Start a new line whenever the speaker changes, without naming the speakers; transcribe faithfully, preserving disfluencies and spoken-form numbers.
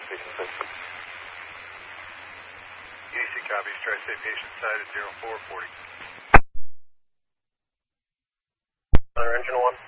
Station system.
E D C copies, Tri-State patient side at zero four forty.
Center engine one.